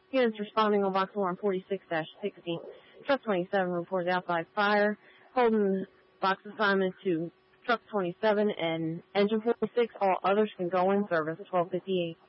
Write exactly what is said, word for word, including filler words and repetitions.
Units responding on box alarm forty-six dash sixteen. Truck twenty-seven reports outside fire. Holding box assignment to Truck twenty-seven and Engine forty-six. All others can go in service. twelve fifty-eight.